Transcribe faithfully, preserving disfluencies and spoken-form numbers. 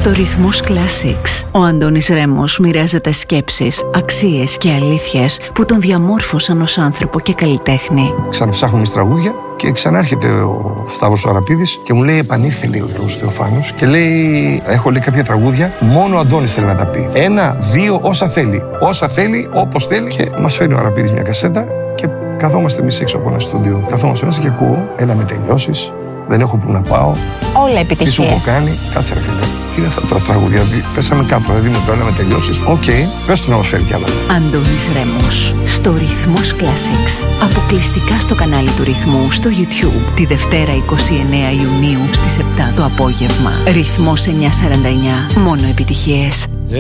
Στο Ρυθμός Classics, ο Αντώνης Ρέμος μοιράζεται σκέψεις, αξίες και αλήθειες που τον διαμόρφωσαν ως άνθρωπο και καλλιτέχνη. Ξαναψάχνουμε στις τραγούδια και ξανάρχεται ο Σταύρος ο Αραπίδης και μου λέει: επανήλθε λίγο ο Θεοφάνος και λέει: έχω λέει κάποια τραγούδια, μόνο ο Αντώνης θέλει να τα πει. Ένα, δύο, όσα θέλει. Όσα θέλει, όπως θέλει. Και μας φέρνει ο Αραπίδης μια κασέτα και καθόμαστε εμείς έξω από ένα στούντιο. Καθόμαστε μέσα και ακούω: έλα με τελειώσεις. Δεν έχω που να πάω. Όλα επιτυχίες. Τι σου έχω κάνει, κάτσε ρε φίλε. Τι είναι αυτά τα τραγούδια, πέσαμε κάτω, δηλαδή με το έλα με τελειώσεις. Οκ, okay, πες του να μας φέρει κι άλλα. Αντώνης Ρέμος, στο Ρυθμός Classics. Αποκλειστικά στο κανάλι του Ρυθμού στο YouTube. Τη Δευτέρα εικοστή ενάτη Ιουνίου στις επτά το απόγευμα. Ρυθμός εννιακόσια σαράντα εννιά, μόνο επιτυχίες.